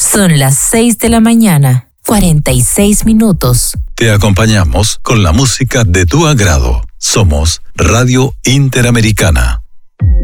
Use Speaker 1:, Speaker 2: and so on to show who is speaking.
Speaker 1: Son las 6 de la mañana, 46 minutos.
Speaker 2: Te acompañamos con la música de tu agrado. Somos Radio Interamericana.